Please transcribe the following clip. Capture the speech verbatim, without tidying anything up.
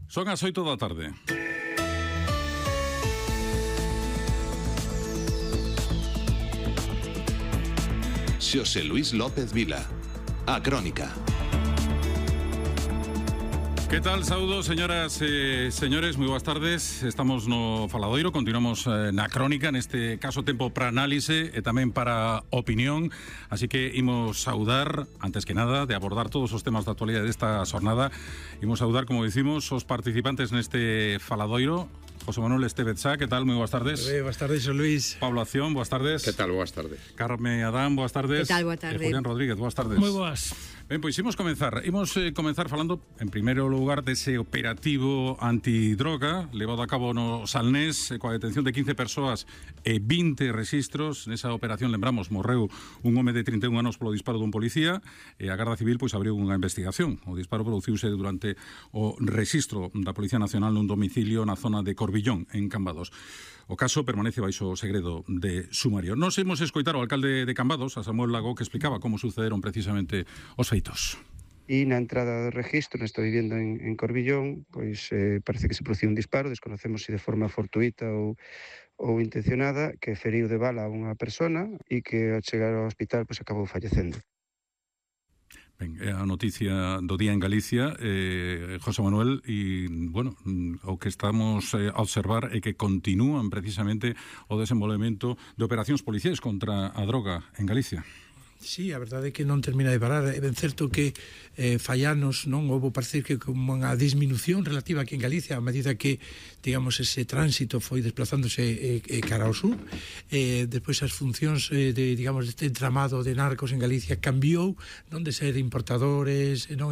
Son as oito da tarde. Xosé Luís López Vila, A Crónica. Que tal, saúdos, señoras e señores, moi boas tardes. Estamos no Faladoiro, continuamos eh, na Crónica, neste caso tempo para análise e tamén para opinión, así que imos saudar, antes que nada, de abordar todos os temas da actualidade desta xornada. Imos saudar, como dicimos, os participantes neste Faladoiro. José Manuel Estévez Sá, que tal? Moi boas tardes. Eh, boas tardes, Xosé Luís. Pablo Acción, boas tardes. Que tal? Boas tardes. Carme Adán, boas tardes. Que tal? Boa tarde. E Julián Rodríguez, boas tardes. Moi boas. Ben, pois imos comenzar. Imos eh, comenzar falando, en primeiro lugar, dese operativo antidroga levado a cabo no Salnés, eh, coa detención de quince persoas e vinte registros. Nesa operación, lembramos, morreu un home de trinta e un anos polo disparo dun policía e a Garda Civil pois abriu unha investigación. O disparo produciuse durante o registro da Policía Nacional nun domicilio na zona de Corbillón, en Cambados. O caso permanece baixo o segredo de sumario. Nos hemos escoitar ao alcalde de Cambados, a Samuel Lago, que explicaba como sucederon precisamente os feitos. E na entrada do registro, nesta vivenda en, en Corbillón, pois eh, parece que se produciu un disparo, desconocemos se de forma fortuita ou, ou intencionada, que feriu de bala a unha persona e que ao chegar ao hospital pois acabou fallecendo. Ben, é a noticia do día en Galicia, eh, José Manuel, e, bueno, o que estamos eh, a observar é que continúan precisamente o desenvolvemento de operacións policiais contra a droga en Galicia. Sí, a verdade é que non termina de parar. É ben certo que eh, fallanos non houve parecer que como unha disminución relativa aquí en Galicia a medida que, digamos, ese tránsito foi desplazándose eh, eh, cara ao sur. Eh, despois as funcións eh, de, digamos, deste entramado de narcos en Galicia cambiou, non de ser importadores, non